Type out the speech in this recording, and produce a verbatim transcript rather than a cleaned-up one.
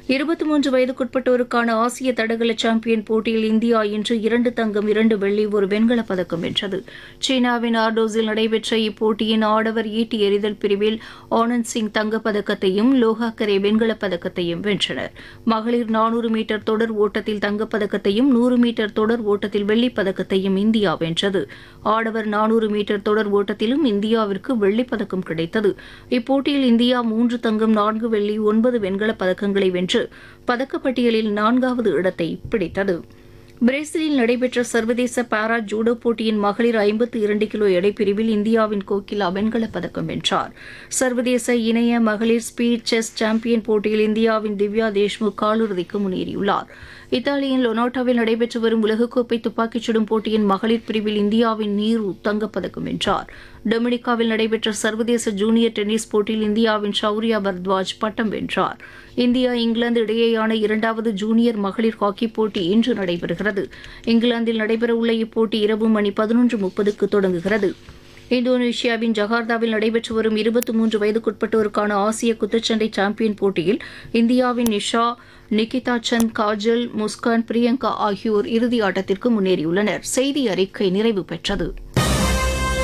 இருபத்தி மூன்று வயதுக்குட்பட்டோருக்கான ஆசிய தடகள சாம்பியன் போட்டியில் இந்தியா இன்று இரண்டு தங்கம் இரண்டு வெள்ளி ஒரு வெண்கலப் பதக்கம் வென்றது. சீனாவின் ஆர்டோஸில் நடைபெற்ற இப்போட்டியின் ஆடவர் ஈட்டி எறிதல் பிரிவில் ஆனந்த் சிங் தங்கப்பதக்கத்தையும் லோகாக்கரே வெண்கலப் பதக்கத்தையும் வென்றனர். மகளிர் நானூறு மீட்டர் தொடர் ஓட்டத்தில் தங்கப்பதக்கத்தையும் நூறு மீட்டர் தொடர் ஓட்டத்தில் வெள்ளிப் பதக்கத்தையும் இந்தியா வென்றது. ஆடவர் நானூறு மீட்டர் தொடர் ஓட்டத்திலும் இந்தியாவிற்கு வெள்ளிப் பதக்கம் கிடைத்தது. இப்போட்டியில் இந்தியா மூன்று தங்கம் நான்கு வெள்ளி ஒன்பது வெண்கலப் பதக்கங்களை வென்று பதக்கப்பட்டியலில் நான்காவது இடத்தை பிடித்தது. பிரேசிலில் நடைபெற்ற சர்வதேச பாரா ஜூடோ போட்டியின் மகளிர் ஐம்பத்து இரண்டு கிலோ எடைப்பிரிவில் இந்தியாவின் கோகிலா வெண்கலப் பதக்கம் வென்றார். சர்வதேச இணைய மகளிர் ஸ்பீட் செஸ் சாம்பியன் போட்டியில் இந்தியாவின் திவ்யா தேஷ்முக் காலிறுதிக்கு முன்னேறியுள்ளார். இத்தாலியின் லொனாட்டாவில் நடைபெற்று வரும் உலகக்கோப்பை துப்பாக்கிச் சுடும் போட்டியின் மகளிர் பிரிவில் இந்தியாவின் நீரு தங்கப்பதக்கம் வென்றார். டொமினிகாவில் நடைபெற்ற சர்வதேச ஜூனியர் டென்னிஸ் போட்டியில் இந்தியாவின் ஷௌரியா பர்த்வாஜ் பட்டம் வென்றார். இந்தியா இங்கிலாந்து இடையேயான இரண்டாவது ஜூனியர் மகளிர் ஹாக்கி போட்டி இன்று நடைபெறுகிறது. இங்கிலாந்தில் நடைபெறவுள்ள இப்போட்டி இரவு மணி பதினொன்று முப்பதுக்கு தொடங்குகிறது. இந்தோனேஷியாவின் ஜகார்த்தாவில் நடைபெற்று வரும் இருபத்தி மூன்று வயதுக்குட்பட்டோருக்கான ஆசிய குத்துச்சண்டை சாம்பியன் போட்டியில் இந்தியாவின் நிஷா, நிகிதா சந்த், காஜல், முஸ்கான், பிரியங்கா ஆகியோர் இறுதி ஆட்டத்திற்கு முன்னேறியுள்ளனர். செய்தி அறிக்கை நிறைவு பெற்றது.